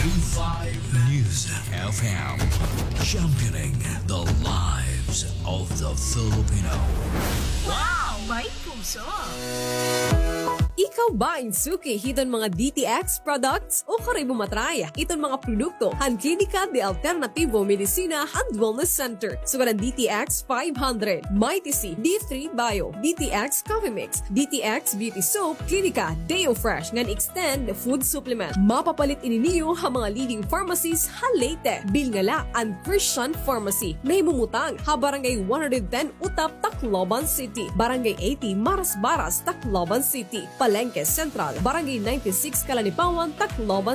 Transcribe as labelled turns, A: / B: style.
A: News FM, championing the lives of the Filipino.
B: Wow! May puso!
C: Ikaw ba insuki hiton mga DTX products o kare bumatraya? Iton mga produkto han Klinika de Alternativo Medicina and Wellness Center. Sugaran DTX 500, Mighty C, D3 Bio, DTX Coffee Mix, DTX Beauty Soap, Klinika Deo Fresh ngan extend food supplement. Mapapalit ininiyo ha mga leading pharmacies ha Leyte, Bilngala and Christian Pharmacy. Nahimumutang ha Barangay 110 Utap, Tacloban City, Barangay 80 Maras Baras, Tacloban City, Palengke Central, Barangay 96 Kalanipawan, Tacloban